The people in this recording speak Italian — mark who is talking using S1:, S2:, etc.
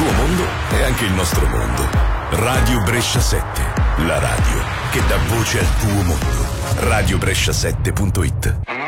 S1: tuo mondo è anche il nostro mondo. Radio Brescia 7, la radio che dà voce al tuo mondo. Radiobrescia7.it.